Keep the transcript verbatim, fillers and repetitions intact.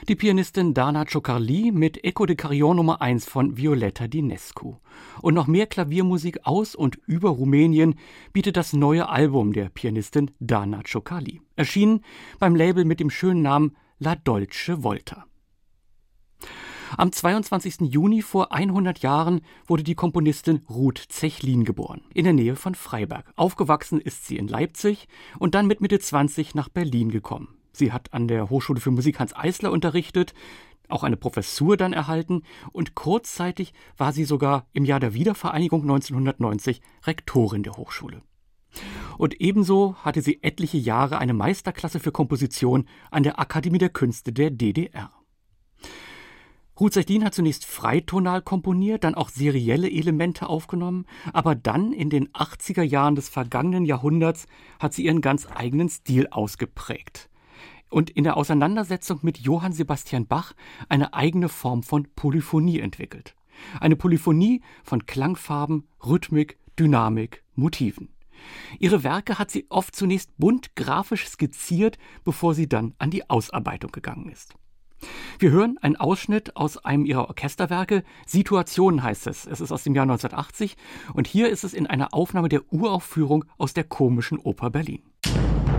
Die Pianistin Dana Ciocarlie mit Eco de Carillon Nummer eins von Violetta Dinescu. Und noch mehr Klaviermusik aus und über Rumänien bietet das neue Album der Pianistin Dana Ciocarlie. Erschienen beim Label mit dem schönen Namen La Dolce Volta. Am zweiundzwanzigsten Juni vor hundert Jahren wurde die Komponistin Ruth Zechlin geboren, in der Nähe von Freiberg. Aufgewachsen ist sie in Leipzig und dann mit Mitte zwanzig nach Berlin gekommen. Sie hat an der Hochschule für Musik Hanns Eisler unterrichtet, auch eine Professur dann erhalten und kurzzeitig war sie sogar im Jahr der Wiedervereinigung neunzehnhundertneunzig Rektorin der Hochschule. Und ebenso hatte sie etliche Jahre eine Meisterklasse für Komposition an der Akademie der Künste der D D R. Ruth Zechlin hat zunächst freitonal komponiert, dann auch serielle Elemente aufgenommen, aber dann in den achtziger Jahren des vergangenen Jahrhunderts hat sie ihren ganz eigenen Stil ausgeprägt und in der Auseinandersetzung mit Johann Sebastian Bach eine eigene Form von Polyphonie entwickelt. Eine Polyphonie von Klangfarben, Rhythmik, Dynamik, Motiven. Ihre Werke hat sie oft zunächst bunt grafisch skizziert, bevor sie dann an die Ausarbeitung gegangen ist. Wir hören einen Ausschnitt aus einem ihrer Orchesterwerke. Situation heißt es. Es ist aus dem Jahr neunzehnhundertachtzig und hier ist es in einer Aufnahme der Uraufführung aus der Komischen Oper Berlin.